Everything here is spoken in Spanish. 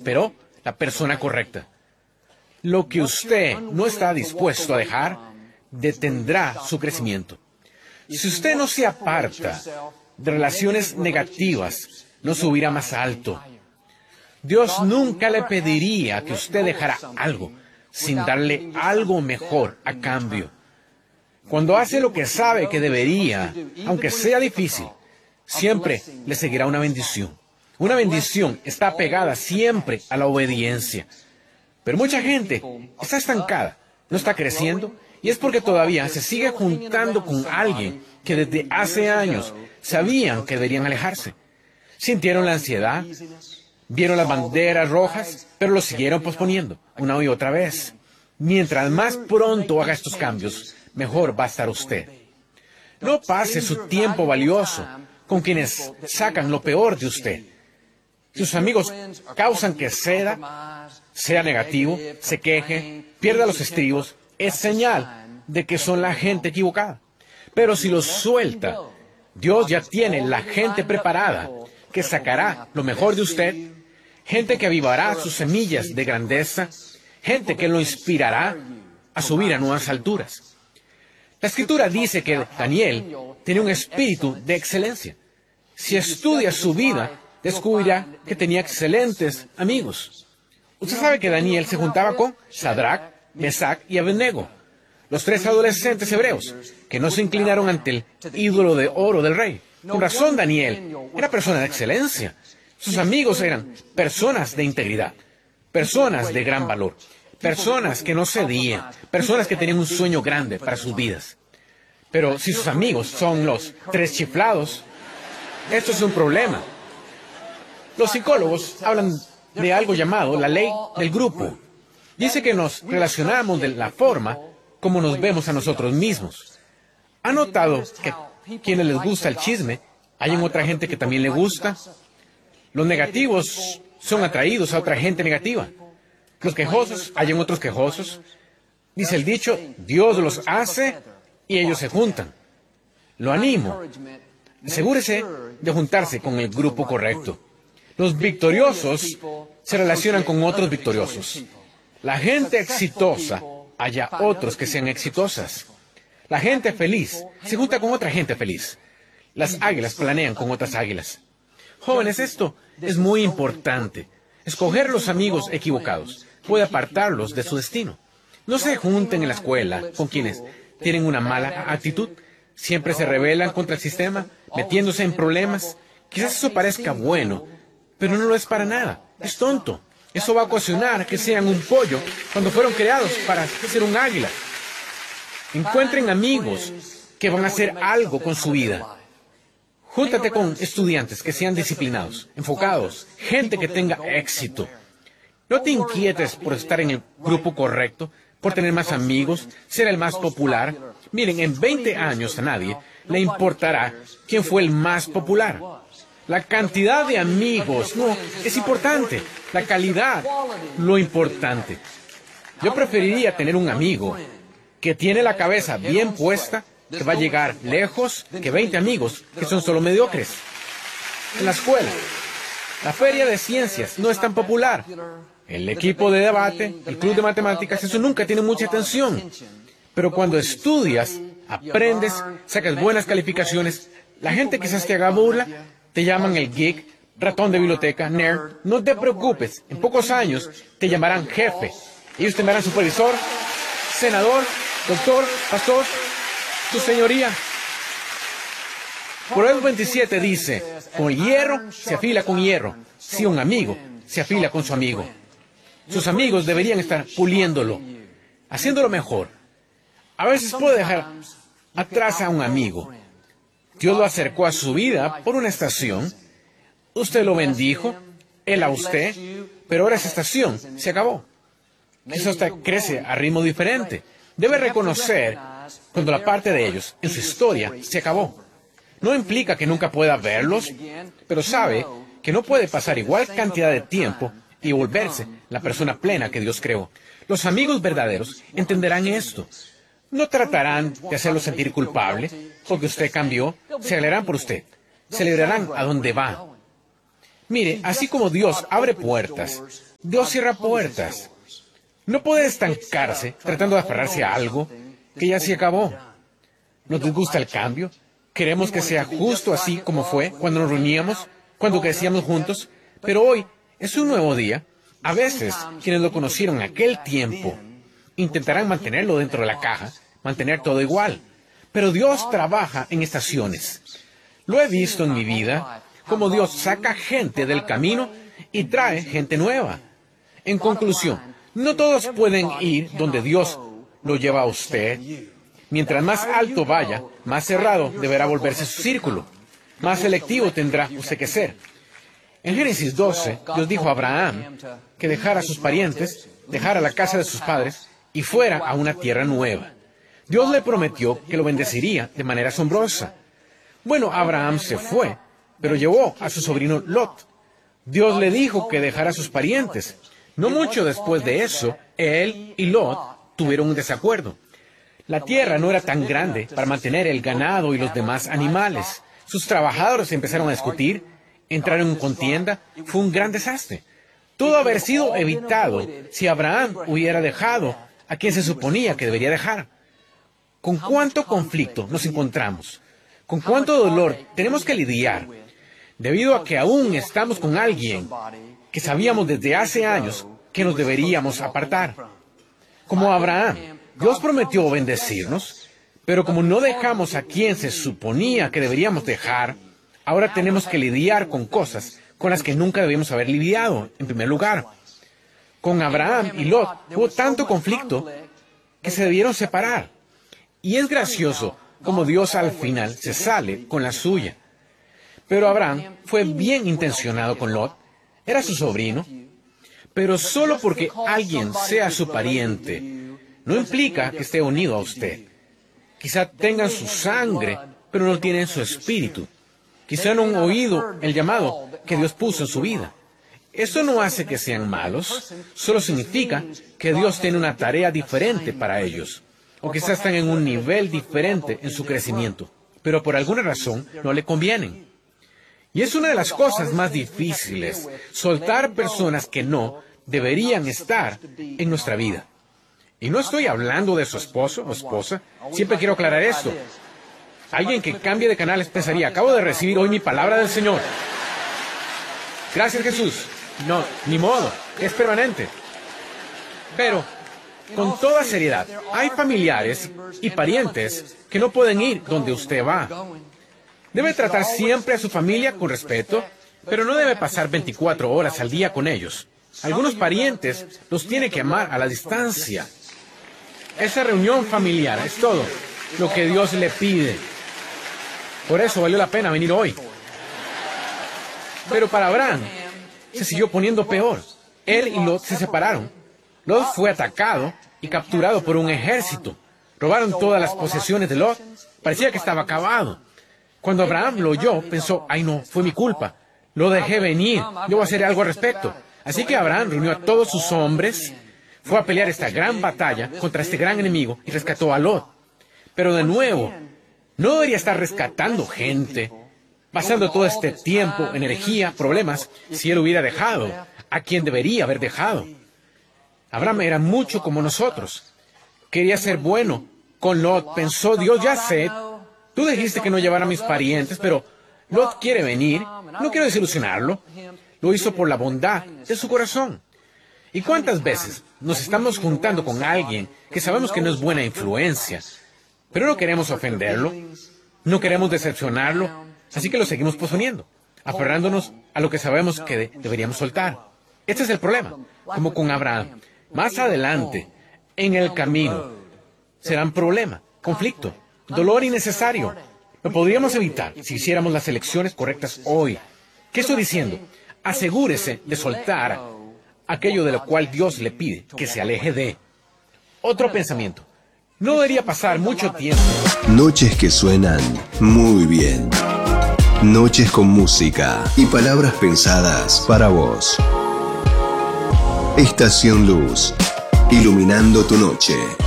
esperó la persona correcta. Lo que usted no está dispuesto a dejar detendrá su crecimiento. Si usted no se aparta de relaciones negativas, no subirá más alto. Dios nunca le pediría que usted dejara algo sin darle algo mejor a cambio. Cuando hace lo que sabe que debería, aunque sea difícil, siempre le seguirá una bendición. Una bendición está pegada siempre a la obediencia. Pero mucha gente está estancada, no está creciendo, y es porque todavía se sigue juntando con alguien que desde hace años sabían que deberían alejarse. Sintieron la ansiedad, vieron las banderas rojas, pero lo siguieron posponiendo una y otra vez. Mientras más pronto haga estos cambios, mejor va a estar usted. No pase su tiempo valioso con quienes sacan lo peor de usted. Sus amigos causan que sea negativo, se queje, pierda los estribos. Es señal de que son la gente equivocada. Pero si los suelta, Dios ya tiene la gente preparada que sacará lo mejor de usted, gente que avivará sus semillas de grandeza, gente que lo inspirará a subir a nuevas alturas. La Escritura dice que Daniel tenía un espíritu de excelencia. Si estudia su vida, descubrirá que tenía excelentes amigos. Usted sabe que Daniel se juntaba con Sadrach, Mesach y Abednego, los 3 adolescentes hebreos que no se inclinaron ante el ídolo de oro del rey. Con razón, Daniel era persona de excelencia. Sus amigos eran personas de integridad, personas de gran valor, personas que no cedían, personas que tenían un sueño grande para sus vidas. Pero si sus amigos son los 3 chiflados, esto es un problema. Los psicólogos hablan de algo llamado la ley del grupo. Dice que nos relacionamos de la forma como nos vemos a nosotros mismos. ¿Ha notado que a quienes les gusta el chisme, hay en otra gente que también le gusta? Los negativos son atraídos a otra gente negativa. Los quejosos, hay en otros quejosos. Dice el dicho, Dios los hace y ellos se juntan. Lo animo. Asegúrese de juntarse con el grupo correcto. Los victoriosos se relacionan con otros victoriosos. La gente exitosa haya otros que sean exitosas. La gente feliz se junta con otra gente feliz. Las águilas planean con otras águilas. Jóvenes, esto es muy importante. Escoger los amigos equivocados puede apartarlos de su destino. No se junten en la escuela con quienes tienen una mala actitud. Siempre se rebelan contra el sistema, metiéndose en problemas. Quizás eso parezca bueno, pero no lo es para nada. Es tonto. Eso va a ocasionar que sean un pollo cuando fueron creados para ser un águila. Encuentren amigos que van a hacer algo con su vida. Júntate con estudiantes que sean disciplinados, enfocados, gente que tenga éxito. No te inquietes por estar en el grupo correcto, por tener más amigos, ser el más popular. Miren, en 20 años a nadie le importará quién fue el más popular. La cantidad de amigos no es importante, la calidad, lo importante. Yo preferiría tener un amigo que tiene la cabeza bien puesta, que va a llegar lejos, que 20 amigos que son solo mediocres. En la escuela, la feria de ciencias no es tan popular. El equipo de debate, el club de matemáticas, eso nunca tiene mucha atención. Pero cuando estudias, aprendes, sacas buenas calificaciones, la gente quizás te haga burla, te llaman el geek, ratón de biblioteca, nerd. No te preocupes, en pocos años te llamarán jefe. Ellos te llamarán supervisor, senador, doctor, pastor, su señoría. Proverbios 27 dice, con el hierro se afila con hierro. Si un amigo se afila con su amigo. Sus amigos deberían estar puliéndolo, haciéndolo mejor. A veces puede dejar atrás a un amigo. Dios lo acercó a su vida por una estación. Usted lo bendijo, él a usted, pero ahora esa estación se acabó. Quizás usted crece a ritmo diferente. Debe reconocer cuando la parte de ellos en su historia se acabó. No implica que nunca pueda verlos, pero sabe que no puede pasar igual cantidad de tiempo y volverse la persona plena que Dios creó. Los amigos verdaderos entenderán esto. No tratarán de hacerlo sentir culpable porque usted cambió, se alegrarán por usted, celebrarán a dónde va. Mire, así como Dios abre puertas, Dios cierra puertas. No puede estancarse tratando de aferrarse a algo que ya se acabó. ¿Nos disgusta el cambio? Queremos que sea justo así como fue cuando nos reuníamos, cuando crecíamos juntos, pero hoy es un nuevo día. A veces, quienes lo conocieron en aquel tiempo intentarán mantenerlo dentro de la caja, mantener todo igual. Pero Dios trabaja en estaciones. Lo he visto en mi vida, como Dios saca gente del camino y trae gente nueva. En conclusión, no todos pueden ir donde Dios lo lleva a usted. Mientras más alto vaya, más cerrado deberá volverse su círculo. Más selectivo tendrá usted que ser. En Génesis 12, Dios dijo a Abraham que dejara a sus parientes, dejara la casa de sus padres y fuera a una tierra nueva. Dios le prometió que lo bendeciría de manera asombrosa. Bueno, Abraham se fue, pero llevó a su sobrino Lot. Dios le dijo que dejara a sus parientes. No mucho después de eso, él y Lot tuvieron un desacuerdo. La tierra no era tan grande para mantener el ganado y los demás animales. Sus trabajadores empezaron a discutir, entraron en contienda. Fue un gran desastre. Todo haber sido evitado si Abraham hubiera dejado a quien se suponía que debería dejar. ¿Con cuánto conflicto nos encontramos? ¿Con cuánto dolor tenemos que lidiar? Debido a que aún estamos con alguien que sabíamos desde hace años que nos deberíamos apartar. Como Abraham, Dios prometió bendecirnos, pero como no dejamos a quien se suponía que deberíamos dejar, ahora tenemos que lidiar con cosas con las que nunca debíamos haber lidiado, en primer lugar. Con Abraham y Lot hubo tanto conflicto que se debieron separar. Y es gracioso como Dios al final se sale con la suya. Pero Abraham fue bien intencionado con Lot. Era su sobrino. Pero solo porque alguien sea su pariente, no implica que esté unido a usted. Quizá tengan su sangre, pero no tienen su espíritu. Quizá no han oído el llamado que Dios puso en su vida. Eso no hace que sean malos, solo significa que Dios tiene una tarea diferente para ellos. O quizás están en un nivel diferente en su crecimiento, pero por alguna razón no le convienen. Y es una de las cosas más difíciles, soltar personas que no deberían estar en nuestra vida. Y no estoy hablando de su esposo o esposa, siempre quiero aclarar esto. Alguien que cambie de canales pensaría, acabo de recibir hoy mi palabra del Señor. Gracias, Jesús. No, ni modo, es permanente. Pero, con toda seriedad, hay familiares y parientes que no pueden ir donde usted va. Debe tratar siempre a su familia con respeto, pero no debe pasar 24 horas al día con ellos. Algunos parientes los tiene que amar a la distancia. Esa reunión familiar es todo lo que Dios le pide. Por eso valió la pena venir hoy. Pero para Abraham se siguió poniendo peor. Él y Lot se separaron. Lot fue atacado y capturado por un ejército. Robaron todas las posesiones de Lot. Parecía que estaba acabado. Cuando Abraham lo oyó, pensó, ay no, fue mi culpa. Lo dejé venir, yo voy a hacer algo al respecto. Así que Abraham reunió a todos sus hombres, fue a pelear esta gran batalla contra este gran enemigo y rescató a Lot. Pero de nuevo, no debería estar rescatando gente, pasando todo este tiempo, energía, problemas, si él hubiera dejado a quien debería haber dejado. Abraham era mucho como nosotros. Quería ser bueno. Con Lot pensó, Dios, ya sé, tú dijiste que no llevara a mis parientes, pero Lot quiere venir, no quiero desilusionarlo. Lo hizo por la bondad de su corazón. ¿Y cuántas veces nos estamos juntando con alguien que sabemos que no es buena influencia, pero no queremos ofenderlo, no queremos decepcionarlo, así que lo seguimos posponiendo, aferrándonos a lo que sabemos que deberíamos soltar? Este es el problema, como con Abraham. Más adelante, en el camino, será un problema, conflicto, dolor innecesario. Lo podríamos evitar si hiciéramos las elecciones correctas hoy. ¿Qué estoy diciendo? Asegúrese de soltar aquello de lo cual Dios le pide que se aleje de. Otro pensamiento. No debería pasar mucho tiempo. Noches que suenan muy bien. Noches con música y palabras pensadas para vos. Estación Luz, iluminando tu noche.